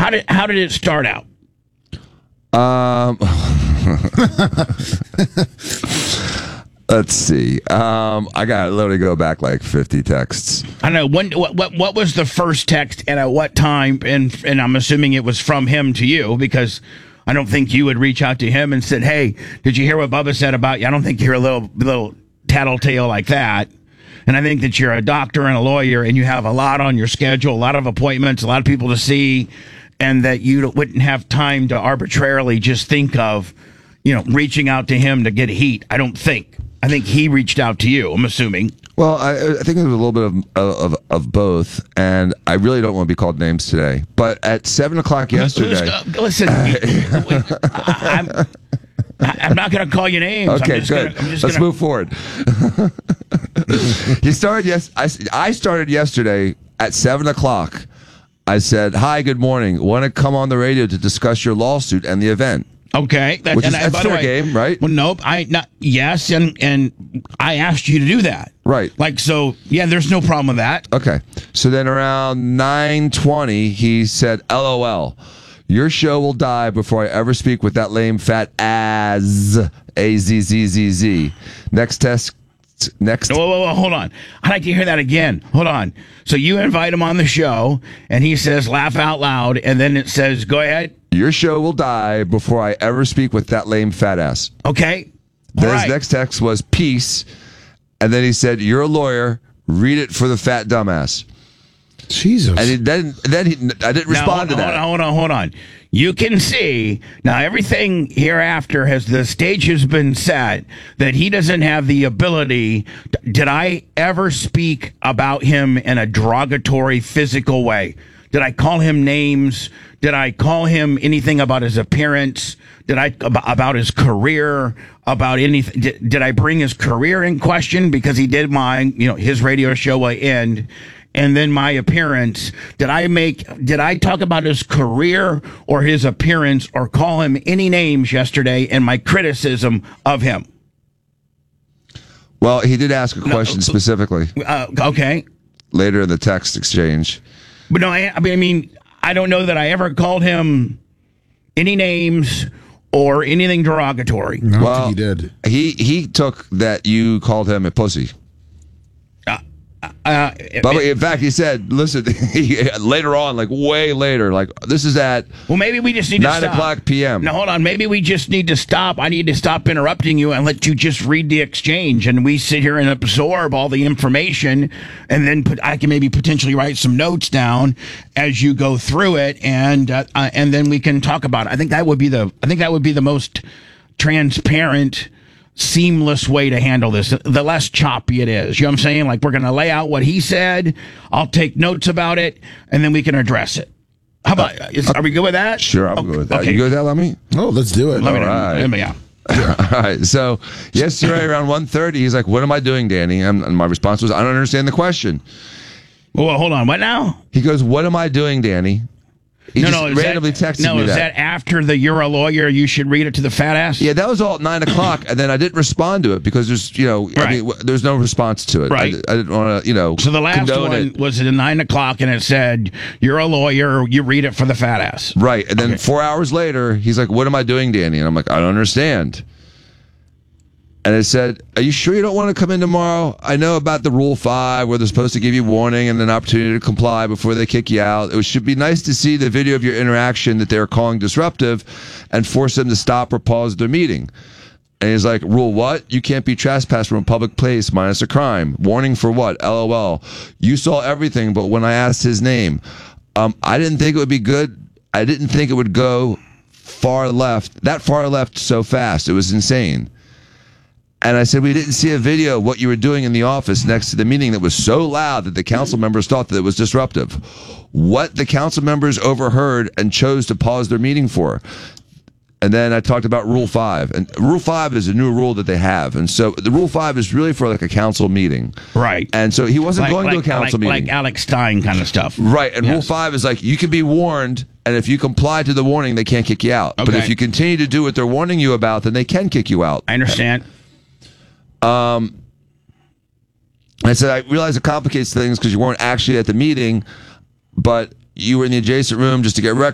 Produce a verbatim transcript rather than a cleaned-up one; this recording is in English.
How did how did it start out? Um, let's see. Um, I got to literally go back like fifty texts. I know. When what what what was the first text and at what time? And and I'm assuming it was from him to you because I don't think you would reach out to him and said, "Hey, did you hear what Bubba said about you?" I don't think you're a little little tattletale like that. And I think that you're a doctor and a lawyer, and you have a lot on your schedule, a lot of appointments, a lot of people to see. And that you wouldn't have time to arbitrarily just think of, you know, reaching out to him to get heat. I don't think. I think he reached out to you, I'm assuming. Well, I, I think it was a little bit of, of of both, and I really don't want to be called names today. But at seven o'clock yesterday, listen, I'm, I'm not going to call you names. Okay, I'm just good. Gonna, I'm just Let's gonna... move forward. You started yes. I, I started yesterday at seven o'clock. I said, "Hi, good morning. Want to come on the radio to discuss your lawsuit and the event?" Okay, that, which is and, that's by the fair way, game, right? Well, nope. I not yes, and and I asked you to do that, right? Like so, yeah. There's no problem with that. Okay. So then around nine twenty, he said, "LOL, your show will die before I ever speak with that lame fat ass A Z Z Z Z." Next test. Next. Whoa, whoa, whoa, hold on. I'd like to hear that again. Hold on. So you invite him on the show, and he says, laugh out loud, and then it says, go ahead. Your show will die before I ever speak with that lame fat ass. Okay. Then All his right. next text was peace, and then he said, you're a lawyer. Read it for the fat dumbass. Jesus. And he, then, then he, I didn't respond now, to that. Hold on, hold on, hold on. You can see now everything hereafter has the stage has been set that he doesn't have the ability. Did I ever speak about him in a derogatory physical way? Did I call him names? Did I call him anything about his appearance? Did I about his career? About anything? Did, did I bring his career in question because he did mine? You know, his radio show will end. And then my appearance, did I make, did I talk about his career or his appearance or call him any names yesterday in my criticism of him? Well, he did ask a question no, specifically. Uh, okay. Later in the text exchange. But no, I, I mean, I don't know that I ever called him any names or anything derogatory. No, well, I think he did. He, he took that you called him a pussy. Uh, but in fact, he said, "Listen." He, later on, like way later, like this is at well, maybe we just need nine to stop. o'clock p m. Now, hold on. Maybe we just need to stop. I need to stop interrupting you and let you just read the exchange, and we sit here and absorb all the information, and then put, I can maybe potentially write some notes down as you go through it, and uh, uh, and then we can talk about it. I think that would be the. I think that would be the most transparent, seamless way to handle this, the less choppy it is. You know what I'm saying? Like, we're going to lay out what he said. I'll take notes about it, and then we can address it. How about, is, are we good with that? Sure, I'm okay. good with that. Okay. You good with that, Lemmy? Oh, let's do it. All Let me, right. let me out. All right. So, yesterday around one thirty, he's like, what am I doing, Danny? And, and my response was, I don't understand the question. Well, hold on. What now? He goes, what am I doing, Danny? He no, just no, randomly that, texted no, me is that. that after the you're a lawyer, you should read it to the fat ass? Yeah, that was all at nine o'clock, and then I didn't respond to it because there's, you know, right. I mean, there's no response to it. Right. I, I didn't want to, you know, so the last one it. was at nine o'clock, and it said, you're a lawyer, you read it for the fat ass. Right, and then okay. four hours later, he's like, what am I doing, Danny? And I'm like, I don't understand. And it said, are you sure you don't want to come in tomorrow? I know about the Rule five where they're supposed to give you warning and an opportunity to comply before they kick you out. It should be nice to see the video of your interaction that they're calling disruptive and force them to stop or pause their meeting. And he's like, rule what? You can't be trespassed from a public place minus a crime. Warning for what? LOL. You saw everything, but when I asked his name, um, I didn't think it would be good. I didn't think it would go far left, that far left so fast. It was insane. And I said, we didn't see a video of what you were doing in the office next to the meeting that was so loud that the council members thought that it was disruptive. What the council members overheard and chose to pause their meeting for. And then I talked about Rule five. And Rule five is a new rule that they have. And so the Rule five is really for like a council meeting. Right. And so he wasn't like, going like, to a council like, meeting. Like Alex Stein kind of stuff. Right. And yes. Rule five is like, you can be warned, and if you comply to the warning, they can't kick you out. Okay. But if you continue to do what they're warning you about, then they can kick you out. I understand. Um, I said, I realize it complicates things because you weren't actually at the meeting, but you were in the adjacent room just to get records.